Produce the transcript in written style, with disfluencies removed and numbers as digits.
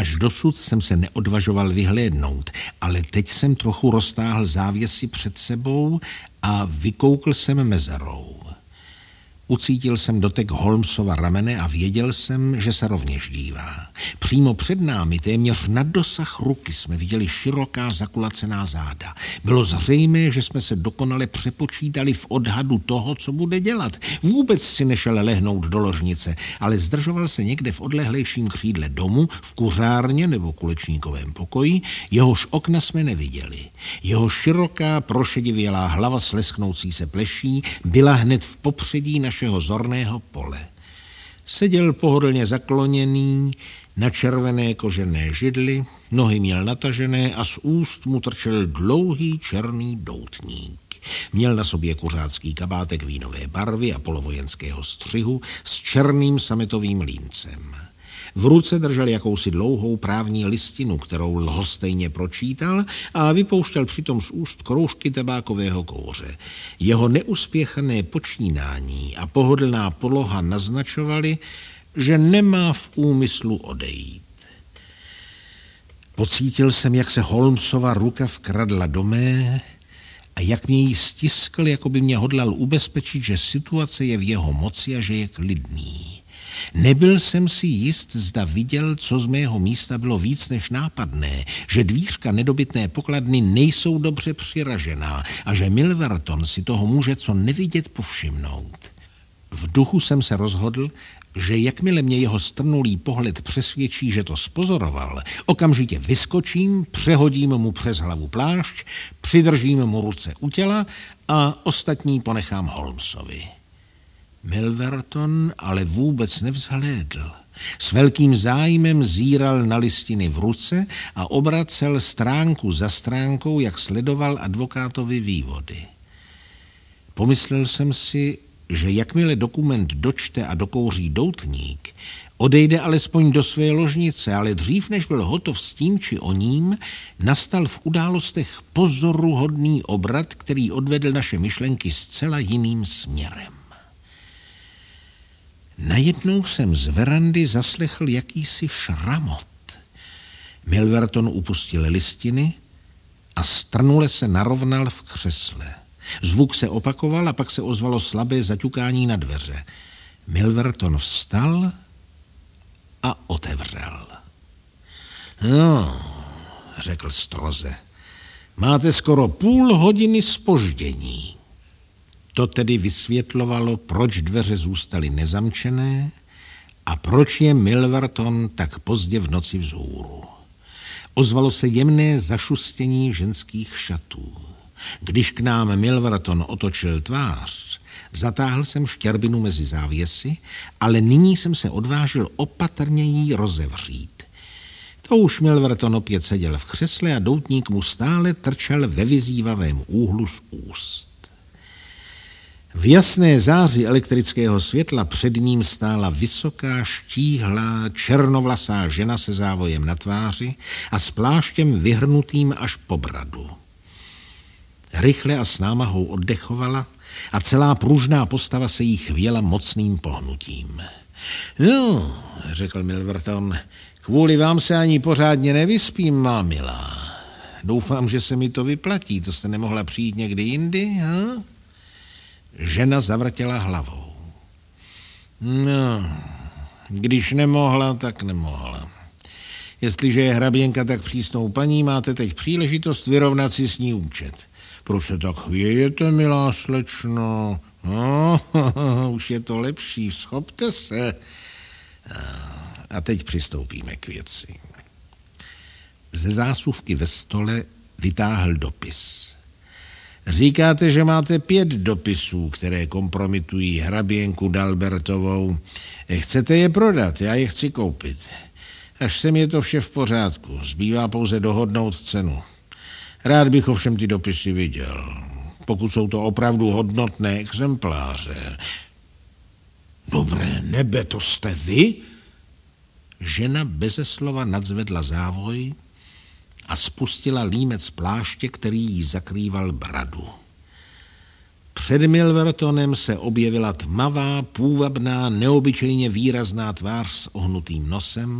Až dosud jsem se neodvažoval vyhlédnout, ale teď jsem trochu roztáhl závěsy před sebou a vykoukl jsem mezerou. Ucítil jsem dotek Holmesova ramene a věděl jsem, že se rovněž dívá. Přímo před námi, téměř na dosah ruky, jsme viděli široká zakulacená záda. Bylo zřejmé, že jsme se dokonale přepočítali v odhadu toho, co bude dělat. Vůbec si nešel lehnout do ložnice, ale zdržoval se někde v odlehlejším křídle domu, v kuřárně nebo kulečníkovém pokoji, jehož okna jsme neviděli. Jeho široká, prošedivělá hlava s lesknoucí se pleší byla hned v popředí našeho zorného pole. Seděl pohodlně zakloněný na červené kožené židli, nohy měl natažené a z úst mu trčel dlouhý černý doutník. Měl na sobě kuřácký kabátek vínové barvy a polovojenského střihu s černým sametovým líncem. V ruce držel jakousi dlouhou právní listinu, kterou lhostejně pročítal a vypouštěl přitom z úst kroužky tabákového kouře. Jeho neuspěchané počínání a pohodlná poloha naznačovaly, že nemá v úmyslu odejít. Pocítil jsem, jak se Holmesova ruka vkradla do mé a jak mě jí stiskl, jako by mě hodlal ubezpečit, že situace je v jeho moci a že je klidný. Nebyl jsem si jist, zda viděl, co z mého místa bylo víc než nápadné, že dvířka nedobytné pokladny nejsou dobře přiražená a že Milverton si toho může co nevidět povšimnout. V duchu jsem se rozhodl, že jakmile mě jeho strnulý pohled přesvědčí, že to spozoroval, okamžitě vyskočím, přehodím mu přes hlavu plášť, přidržím mu ruce u těla a ostatní ponechám Holmesovi. Milverton ale vůbec nevzhlédl. S velkým zájmem zíral na listiny v ruce a obracel stránku za stránkou, jak sledoval advokátovy vývody. Pomyslel jsem si, že jakmile dokument dočte a dokouří doutník, odejde alespoň do své ložnice, ale dřív, než byl hotov s tím či oním, nastal v událostech pozoruhodný obrat, který odvedl naše myšlenky zcela jiným směrem. Najednou jsem z verandy zaslechl jakýsi šramot. Milverton upustil listiny a strnule se narovnal v křesle. Zvuk se opakoval a pak se ozvalo slabé zaťukání na dveře. Milverton vstal a otevřel. No, řekl stroze, máte skoro půl hodiny zpoždění. To tedy vysvětlovalo, proč dveře zůstaly nezamčené a proč je Milverton tak pozdě v noci vzhůru. Ozvalo se jemné zašustění ženských šatů. Když k nám Milverton otočil tvář, zatáhl jsem štěrbinu mezi závěsy, ale nyní jsem se odvážil opatrně jí rozevřít. To už Milverton opět seděl v křesle a doutník mu stále trčel ve vyzývavém úhlu z úst. V jasné záři elektrického světla před ním stála vysoká, štíhlá, černovlasá žena se závojem na tváři a s pláštěm vyhrnutým až po bradu. Rychle a s námahou oddechovala a celá pružná postava se jí chvěla mocným pohnutím. No, řekl Milverton, kvůli vám se ani pořádně nevyspím, má milá. Doufám, že se mi to vyplatí, to jste nemohla přijít někdy jindy, ha? Žena zavrtěla hlavou. No, když nemohla, tak nemohla. Jestliže je hraběnka tak přísnou paní, máte teď příležitost vyrovnat si s ní účet. Proč se tak chvějete, milá slečno? No, už je to lepší, schopte se. A teď přistoupíme k věci. Ze zásuvky ve stole vytáhl dopis. Říkáte, že máte 5 dopisů, které kompromitují hraběnku Dalbertovou. Chcete je prodat, já je chci koupit. Až sem je to vše v pořádku, zbývá pouze dohodnout cenu. Rád bych ovšem ty dopisy viděl, pokud jsou to opravdu hodnotné exempláře. Dobré nebe, to jste vy? Žena beze slova nadzvedla závoj a spustila límec pláště, který jí zakrýval bradu. Před Milvertonem se objevila tmavá, půvabná, neobyčejně výrazná tvář s ohnutým nosem,